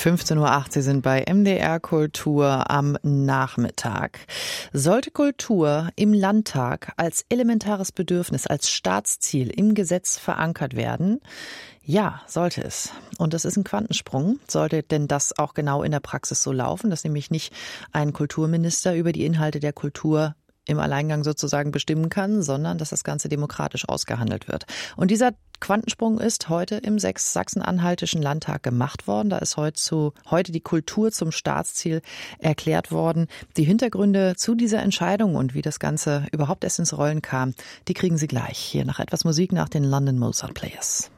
15:08 Uhr, Sie sind bei MDR Kultur am Nachmittag. Sollte Kultur im Landtag als elementares Bedürfnis, als Staatsziel im Gesetz verankert werden? Ja, sollte es. Und das ist ein Quantensprung. Sollte denn das auch genau in der Praxis so laufen, dass nämlich nicht ein Kulturminister über die Inhalte der Kultur im Alleingang sozusagen bestimmen kann, sondern dass das Ganze demokratisch ausgehandelt wird. Und dieser Quantensprung ist heute im Sachsen-Anhaltischen Landtag gemacht worden. Da ist heute die Kultur zum Staatsziel erklärt worden. Die Hintergründe zu dieser Entscheidung und wie das Ganze überhaupt erst ins Rollen kam, die kriegen Sie gleich. Hier nach etwas Musik nach den London Mozart Players.